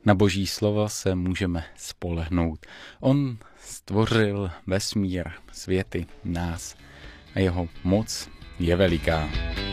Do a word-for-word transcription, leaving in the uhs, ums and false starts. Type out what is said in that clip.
Na Boží slovo se můžeme spolehnout. On stvořil vesmír, světy, nás a jeho moc je veliká.